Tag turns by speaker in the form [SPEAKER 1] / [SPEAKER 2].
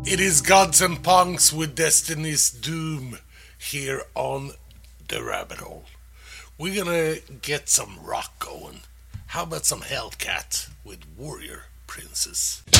[SPEAKER 1] It is Gods and Punks with Destiny's Doom here on The Rabbit Hole. We're gonna get some rock going. How about some Hellcat with Warrior Princess?